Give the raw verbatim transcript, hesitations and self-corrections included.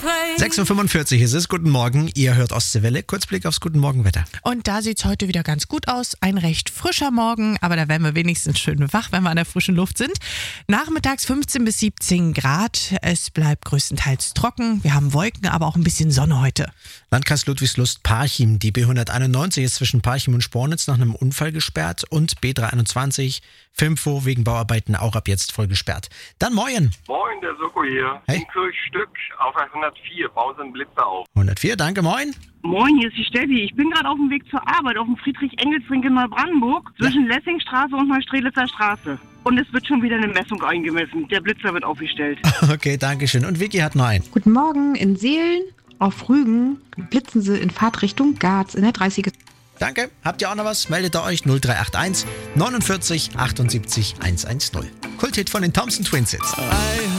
sechs Uhr fünfundvierzig ist es. Guten Morgen. Ihr hört Ostseewelle. Kurzblick aufs Guten Morgen-Wetter. Und da sieht es heute wieder ganz gut aus. Ein recht frischer Morgen, aber da werden wir wenigstens schön wach, wenn wir an der frischen Luft sind. Nachmittags fünfzehn bis siebzehn Grad. Es bleibt größtenteils trocken. Wir haben Wolken, aber auch ein bisschen Sonne heute. Landkreis Ludwigslust-Parchim. Die B hunderteinundneunzig ist zwischen Parchim und Spornitz nach einem Unfall gesperrt. Und B dreihunderteinundzwanzig Filmfo wegen Bauarbeiten auch ab jetzt voll gesperrt. Dann Moin. Moin, der Soko hier. Hey. In Kirchstück auf der hundertvier. Bauen Sie einen Blitzer auf. hundertvier, danke, Moin. Moin, hier ist die Steffi. Ich bin gerade auf dem Weg zur Arbeit auf dem Friedrich-Engels-Ring in Neubrandenburg zwischen ja. Lessingstraße und Neustrelitzer Straße. Und es wird schon wieder eine Messung eingemessen. Der Blitzer wird aufgestellt. Okay, danke schön. Und Vicky hat noch einen. Guten Morgen, in Seelen auf Rügen blitzen sie in Fahrtrichtung Garz in der dreißiger. Danke. Habt ihr auch noch was? Meldet ihr euch null drei acht eins neunundvierzig achtundsiebzig hundertzehn. Kulthit von den Thompson Twins jetzt.